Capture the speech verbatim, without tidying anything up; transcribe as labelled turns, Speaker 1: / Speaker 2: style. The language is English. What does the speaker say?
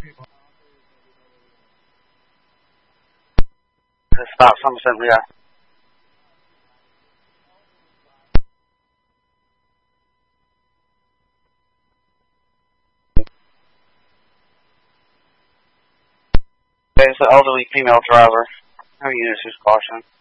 Speaker 1: Stop, Somerset, Leo. Okay, it's an elderly female driver. Her units is caution.